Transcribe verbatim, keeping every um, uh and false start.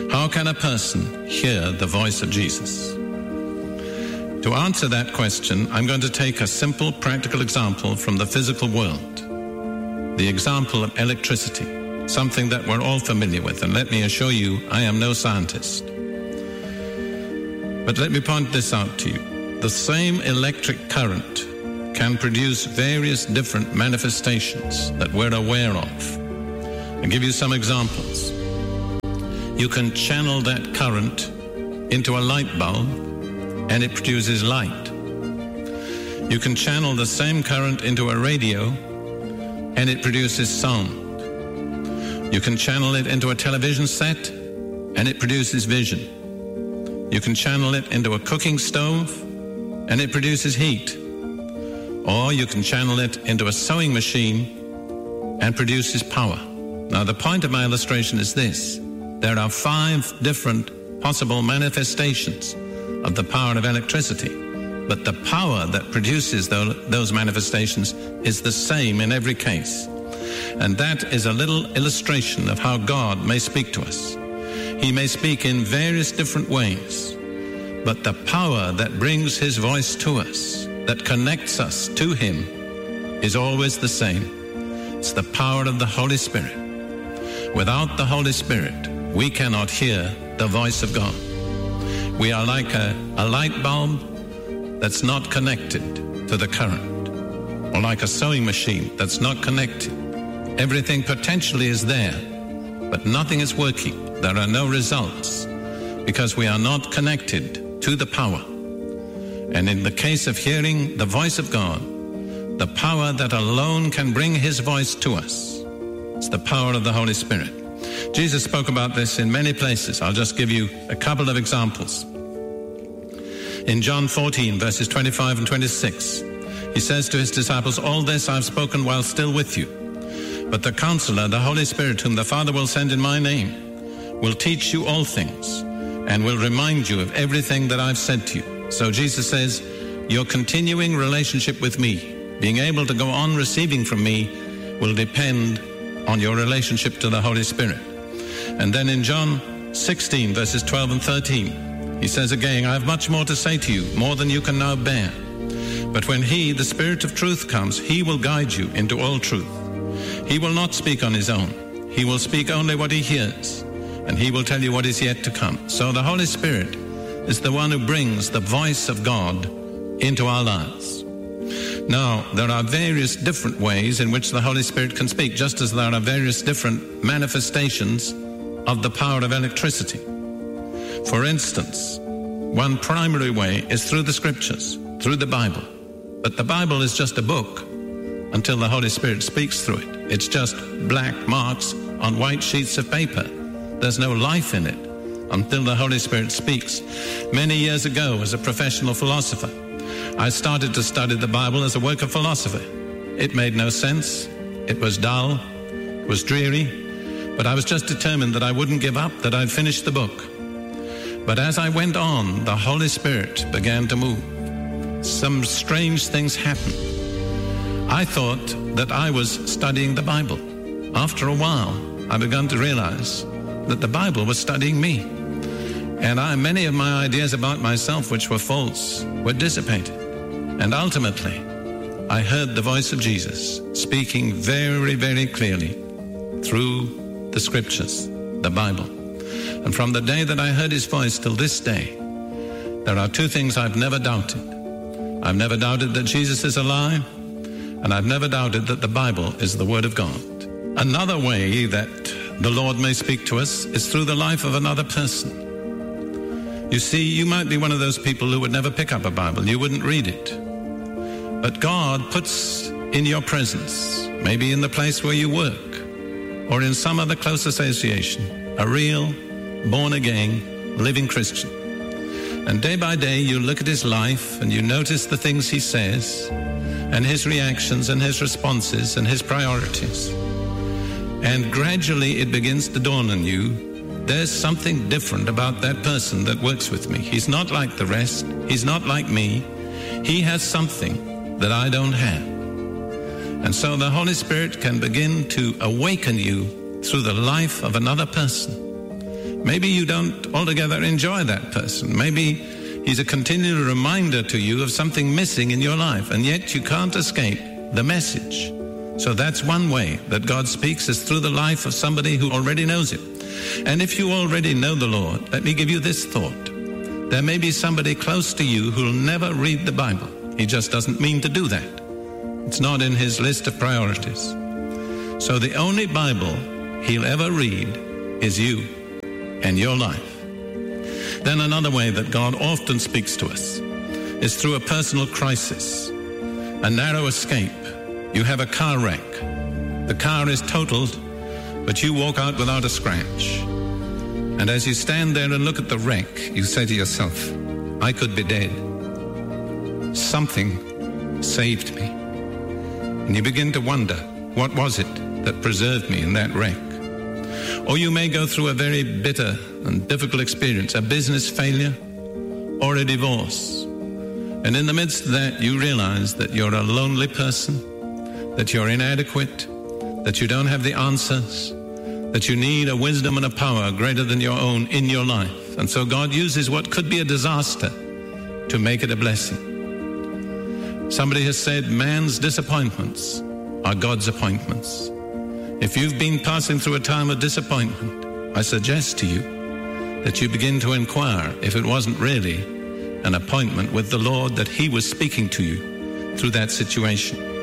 How can a person hear the voice of Jesus? To answer that question, I'm going to take a simple, practical example from the physical world. The example of electricity, something that we're all familiar with. And let me assure you, I am no scientist. But let me point this out to you. The same electric current can produce various different manifestations that we're aware of. I'll give you some examples. You can channel that current into a light bulb and it produces light. You can channel the same current into a radio and it produces sound. You can channel it into a television set and it produces vision. You can channel it into a cooking stove and it produces heat. Or you can channel it into a sewing machine and produces power. Now, the point of my illustration is this. There are five different possible manifestations of the power of electricity, but the power that produces those manifestations is the same in every case. And that is a little illustration of how God may speak to us. He may speak in various different ways, but the power that brings his voice to us, that connects us to him, is always the same. It's the power of the Holy Spirit. Without the Holy Spirit, we cannot hear the voice of God. We are like a, a light bulb that's not connected to the current, or like a sewing machine that's not connected. Everything potentially is there, but nothing is working. There are no results because we are not connected to the power. And in the case of hearing the voice of God, the power that alone can bring his voice to us, it's the power of the Holy Spirit. Jesus spoke about this in many places. I'll just give you a couple of examples. In John fourteen, verses twenty-five and twenty-six, he says to his disciples, "All this I've spoken while still with you. But the Counselor, the Holy Spirit, whom the Father will send in my name, will teach you all things and will remind you of everything that I've said to you." So Jesus says, your continuing relationship with me, being able to go on receiving from me, will depend on your relationship to the Holy Spirit. And then in John sixteen, verses twelve and thirteen, he says again, "I have much more to say to you, more than you can now bear. But when he, the Spirit of truth, comes, he will guide you into all truth. He will not speak on his own. He will speak only what he hears, and he will tell you what is yet to come." So the Holy Spirit is the one who brings the voice of God into our lives. Now, there are various different ways in which the Holy Spirit can speak, just as there are various different manifestations of the power of electricity. For instance, one primary way is through the Scriptures, through the Bible. But the Bible is just a book until the Holy Spirit speaks through it. It's just black marks on white sheets of paper. There's no life in it until the Holy Spirit speaks. Many years ago, as a professional philosopher, I started to study the Bible as a work of philosophy. It made no sense. It was dull. It was dreary. But I was just determined that I wouldn't give up, that I'd finish the book. But as I went on, the Holy Spirit began to move. Some strange things happened. I thought that I was studying the Bible. After a while, I began to realize that the Bible was studying me. And I, many of my ideas about myself, which were false, were dissipated. And ultimately, I heard the voice of Jesus speaking very, very clearly through the Scriptures, the Bible. And from the day that I heard his voice till this day, there are two things I've never doubted. I've never doubted that Jesus is alive, and I've never doubted that the Bible is the Word of God. Another way that the Lord may speak to us is through the life of another person. You see, you might be one of those people who would never pick up a Bible. You wouldn't read it. But God puts in your presence, maybe in the place where you work, or in some other close association, a real, born-again, living Christian. And day by day, you look at his life and you notice the things he says, and his reactions and his responses and his priorities. And gradually it begins to dawn on you, there's something different about that person that works with me. He's not like the rest. He's not like me. He has something that I don't have. And so the Holy Spirit can begin to awaken you through the life of another person. Maybe you don't altogether enjoy that person. Maybe he's a continual reminder to you of something missing in your life, and yet you can't escape the message. So that's one way that God speaks, is through the life of somebody who already knows him. And if you already know the Lord, let me give you this thought. There may be somebody close to you who'll never read the Bible. He just doesn't mean to do that. It's not in his list of priorities. So the only Bible he'll ever read is you and your life. Then another way that God often speaks to us is through a personal crisis, a narrow escape. You have a car wreck. The car is totaled, but you walk out without a scratch. And as you stand there and look at the wreck, you say to yourself, I could be dead. Something saved me. And you begin to wonder, what was it that preserved me in that wreck? Or you may go through a very bitter and difficult experience, a business failure or a divorce. And in the midst of that, you realize that you're a lonely person, that you're inadequate, that you don't have the answers, that you need a wisdom and a power greater than your own in your life. And so God uses what could be a disaster to make it a blessing. Somebody has said, man's disappointments are God's appointments. If you've been passing through a time of disappointment, I suggest to you that you begin to inquire if it wasn't really an appointment with the Lord, that he was speaking to you through that situation.